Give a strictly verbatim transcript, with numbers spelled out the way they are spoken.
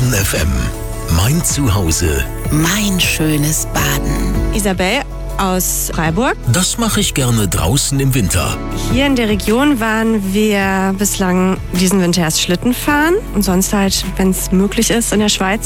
Baden F M. Mein Zuhause. Mein schönes Baden. Isabel aus Freiburg. Das mache ich gerne draußen im Winter. Hier in der Region waren wir bislang diesen Winter erst Schlitten fahren und sonst halt, wenn es möglich ist, in der Schweiz